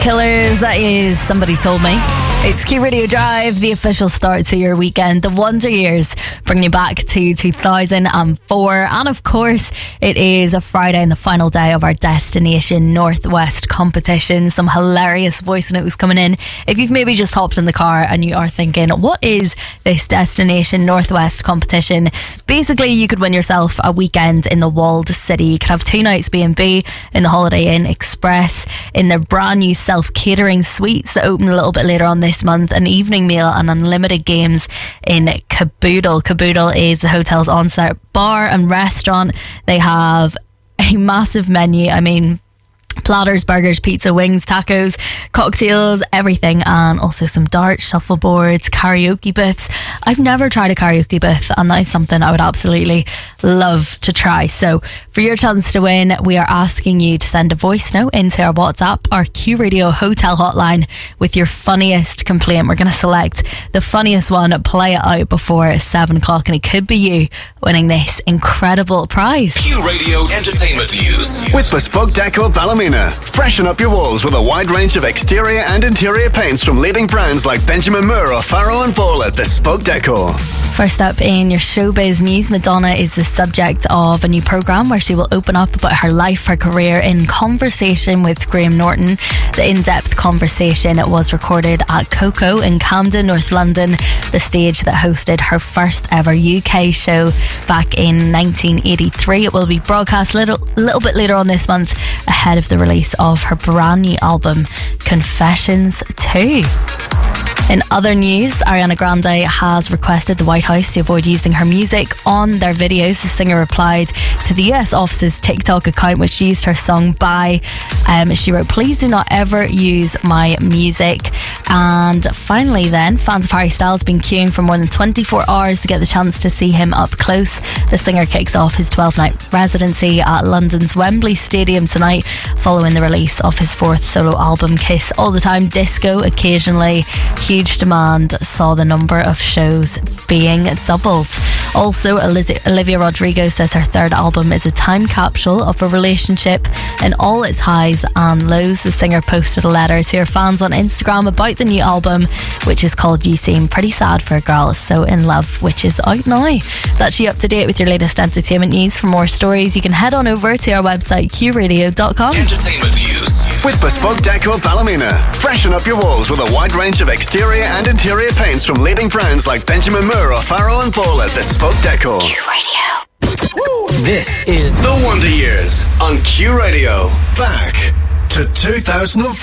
Killers, that is Somebody Told Me. It's Q Radio Drive, the official start to your weekend. The Wonder Years bring you back to 2004. And of course, it is a Friday and the final day of our Destination Northwest competition. Some hilarious voice notes coming in. If you've maybe just hopped in the car and you are thinking, what is this Destination Northwest competition? Basically, you could win yourself a weekend in the walled city. You could have 2 nights B&B in the Holiday Inn Express, in their brand new self-catering suites that open a little bit later on this month, an evening meal and unlimited games in Caboodle. Caboodle is the hotel's on-site bar and restaurant. They have a massive menu. I mean, platters, burgers, pizza, wings, tacos, cocktails, everything, and also some darts, shuffleboards, karaoke booths. I've never tried a karaoke booth, and that is something I would absolutely love to try. So for your chance to win, we are asking you to send a voice note into our WhatsApp, our Q Radio hotel hotline, with your funniest complaint. We're going to select the funniest one, play it out before 7 o'clock, and it could be you winning this incredible prize. Q Radio Entertainment News. With Bespoke Deco Ballymena. Freshen up your walls with a wide range of exterior and interior paints from leading brands like Benjamin Moore, O'Farrell and Ball at Bespoke Deco. First up in your showbiz news, Madonna is the subject of a new programme where she will open up about her life, her career in conversation with Graham Norton. The in-depth conversation was recorded at Coco in Camden, North London, the stage that hosted her first ever UK show back in 1983. It will be broadcast a little bit later on this month, ahead of the release of her brand new album, Confessions 2. In other news, Ariana Grande has requested the White House to avoid using her music on their videos. The singer replied to the US office's TikTok account, which used her song Bye. She wrote, "Please do not ever use my music." And finally then, fans of Harry Styles have been queuing for more than 24 hours to get the chance to see him up close. The singer kicks off his 12-night residency at London's Wembley Stadium tonight, following the release of his 4th solo album, Kiss All the Time Disco. Occasionally, huge demand saw the number of shows being doubled. Also, Olivia Rodrigo says her 3rd album is a time capsule of a relationship and all its highs and lows. The singer posted a letter to her fans on Instagram about the new album, which is called You Seem Pretty Sad for a Girl So In Love, which is out now. That's you up to date with your latest entertainment news. For more stories, you can head on over to our website, qradio.com. Entertainment news. With Bespoke Deco Ballymena. Freshen up your walls with a wide range of exterior and interior paints from leading brands like Benjamin Moore, O'Farrell and Ball at Bespoke Deco. Q Radio. This is The Wonder Years on Q Radio. Back to 2004.